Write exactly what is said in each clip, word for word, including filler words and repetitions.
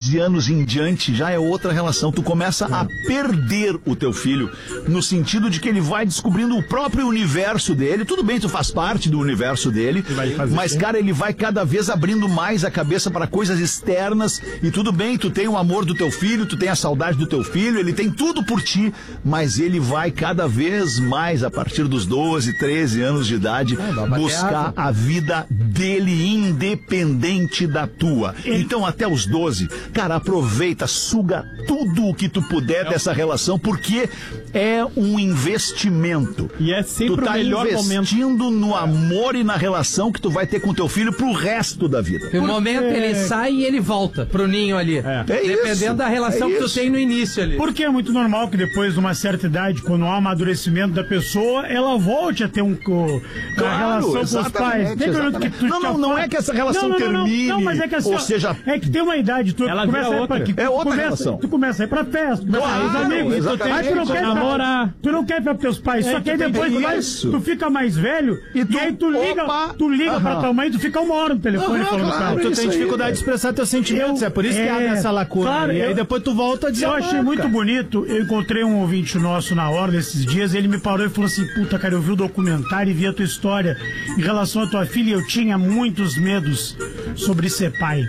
quinze anos em diante já é outra relação. Tu começa a perder o teu filho, no sentido de que ele vai descobrindo o próprio universo dele. Tudo bem, tu faz parte do universo dele, mas, cara, ele vai cada vez abrindo mais a cabeça para coisas externas. E tudo bem, tu tem o amor do teu filho, tu tem a saudade do teu filho, ele tem tudo por ti, mas ele vai cada vez mais, a partir dos doze, treze anos de idade, buscar a vida dele independente da tua. Então, até os doze, cara, aproveita, suga tudo o que tu puder dessa relação, porque é um investimento. E é sempre tu tá o melhor investindo momento. no amor e na relação que tu vai ter com teu filho pro resto da vida. No momento ele sai e ele volta pro ninho ali. É. É Dependendo isso, da relação é que tu isso. tem no início ali. Porque é muito normal que depois de uma certa idade, quando há amadurecimento da pessoa, ela volte a ter um, uma Claro, relação com os exatamente, pais. Tem período que tu Não, te não, não afasta. é que essa relação Não, não, não, não. termine, Não, mas é que assim, ou ó, seja- é que tem uma idade, tu Ela começa vira a ir outra. pra, que, É tu outra começa, relação. Tu começa a ir pra festa, começa a ir Claro, com os amigos, exatamente. aí tu não quer namorar. pra, tu não quer ir pra teus pais, É, só que aí tu tem depois que- tu, vai, isso. tu fica mais velho E e, tu- aí tu liga, opa, tu liga aham. pra tua mãe e tu fica uma hora no telefone Aham, falando claro, com ela. tu Tu tem aí, dificuldade é. de expressar teus sentimentos, Eu- é por isso que é, abre essa lacuna. claro, e aí eu- depois tu volta a dizer. Eu achei muito bonito, eu encontrei um ouvinte nosso na hora desses dias, ele me parou e falou assim, puta, cara, eu vi o documentário e vi a tua história em relação à tua filha, eu tinha muitos medos sobre ser pai.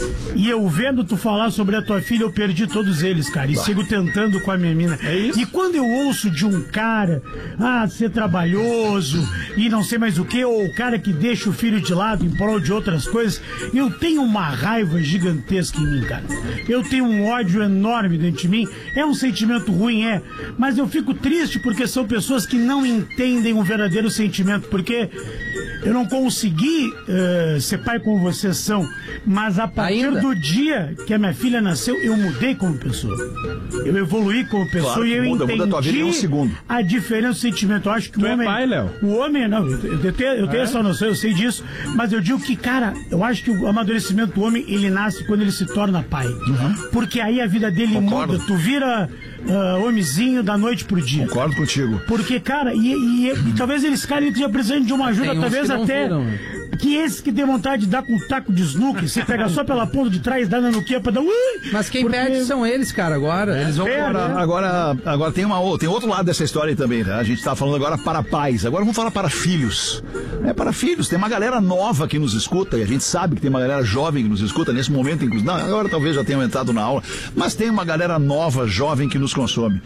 E eu vendo tu falar sobre a tua filha, eu perdi todos eles, cara, e sigo tentando com a minha mina. É isso? E quando eu ouço de um cara, ah, ser trabalhoso e não sei mais o que, ou o cara que deixa o filho de lado em prol de outras coisas, eu tenho uma raiva gigantesca em mim, cara. Eu tenho um ódio enorme dentro de mim. É um sentimento ruim, é, mas eu fico triste porque são pessoas que não entendem o verdadeiro sentimento, porque eu não consegui eh, ser pai como vocês são, mas a partir Ainda? do dia que a minha filha nasceu, eu mudei como pessoa. Eu evoluí como pessoa Claro e que eu muda, entendi muda a tua vida em um segundo. a diferença do sentimento. Eu acho que Tu o é homem... pai, Léo? O homem, não, eu, eu tenho, eu tenho essa noção, eu sei disso, mas eu digo que, cara, eu acho que o amadurecimento do homem, ele nasce quando ele se torna pai. Porque aí a vida dele Concordo. muda, tu vira uh, homenzinho da noite pro dia. Concordo contigo. Porque, cara, e, e- e talvez eles, cara, esteja precisando de uma ajuda, Tem uns talvez que não até viram, né? que esse que tem vontade de dar com um taco de snooker, você pega só pela ponta de trás, dá na nuquinha pra dar... Ui, Mas quem porque- perde são eles, cara, agora. Eles vão... É, Agora, né? agora, agora tem, uma, o- tem outro lado dessa história aí também, né? A gente tá falando agora para pais, agora vamos falar para filhos. É para filhos, tem uma galera nova que nos escuta, e a gente sabe que tem uma galera jovem que nos escuta nesse momento, inclusive. Não, agora talvez já tenham entrado na aula, mas tem uma galera nova, jovem que nos consome.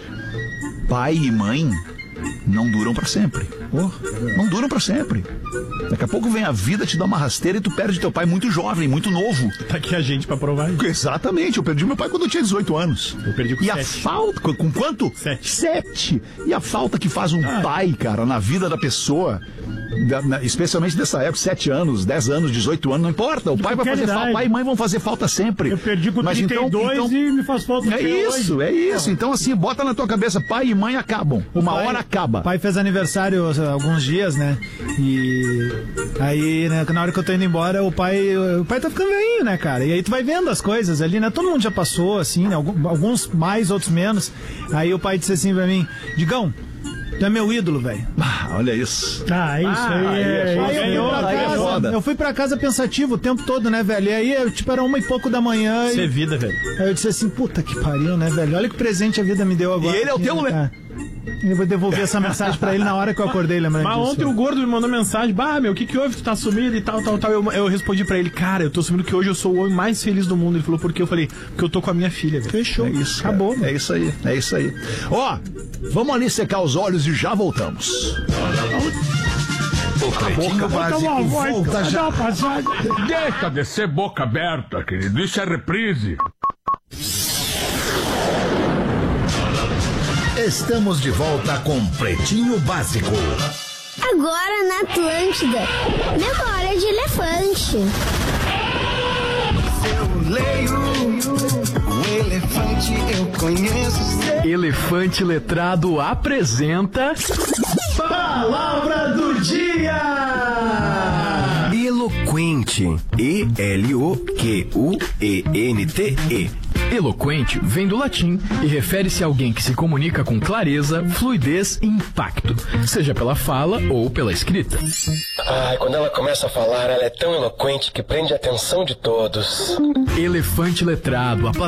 Pai e mãe não duram para sempre. Oh, não duram para sempre. Daqui a pouco vem a vida, te dá uma rasteira e tu perde teu pai muito jovem, muito novo. Tá aqui a gente pra provar isso. Exatamente, eu perdi meu pai quando eu tinha dezoito anos. Eu perdi com E a sete. falta, com com quanto? Sete. Sete. E a falta que faz um Ah. pai, cara, na vida da pessoa, da- na- especialmente dessa época, sete anos, dez anos, dezoito anos, não importa. O pai vai qualquer fazer falta, idade. pai e mãe vão fazer falta sempre. Eu perdi com Mas trinta e dois então, então, e me faz falta é até isso, hoje. é isso. Então assim, bota na tua cabeça, pai e mãe acabam. Uma pai- hora acaba. O pai fez aniversário há alguns dias, né? E aí, né, na hora que eu tô indo embora, o pai, o pai tá ficando velhinho, né, cara? E aí tu vai vendo as coisas ali, né? Todo mundo já passou, assim, né? Algum- Alguns mais, outros menos. Aí o pai disse assim pra mim, Digão, tu é meu ídolo, velho. Ah, olha isso. Ah, isso Ah, aí aí é... é isso Aí eu aí fui, é pra aí é casa, foda. eu fui pra casa pensativo o tempo todo, né, velho? E aí, eu, tipo, era uma e pouco da manhã. Isso é E... vida, velho. Aí eu disse assim, puta que pariu, né, velho? Olha que presente a vida me deu agora. E ele é o teu, né? É. Eu vou devolver essa mensagem pra ele na hora que eu acordei, lembrando Mas disso. ontem o gordo me mandou mensagem, bah, meu, o que que houve? Tu tá sumido e tal, tal, tal. Eu, eu respondi pra ele, cara, eu tô sumindo que hoje eu sou o homem mais feliz do mundo. Ele falou, por quê? Eu falei, porque eu tô com a minha filha, velho. Fechou. É isso, cara. Acabou, É mano. isso aí, é isso aí. Ó, vamos ali secar os olhos e já voltamos. O Pretinho Básico Dá uma voz, volta já. dá uma passagem. Deixa de ser boca aberta, querido. Isso é reprise. Estamos de volta com Pretinho Básico. Agora na Atlântida. Memória de elefante. Eu leio o elefante, eu conheço. Elefante Letrado apresenta Palavra do dia! Eloquente. E L O Q U E N T E. Eloquente vem do latim e refere-se a alguém que se comunica com clareza, fluidez e impacto, seja pela fala ou pela escrita. Ai, quando ela começa a falar, ela é tão eloquente que prende a atenção de todos. Elefante Letrado, a